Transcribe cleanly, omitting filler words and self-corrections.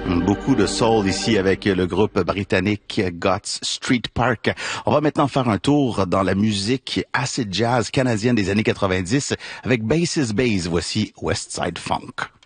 Beaucoup de soul ici avec le groupe britannique Guts Street Park. On va maintenant faire un tour dans la musique acid jazz canadienne des années 90 avec Bass is Bass. Voici West Side Funk.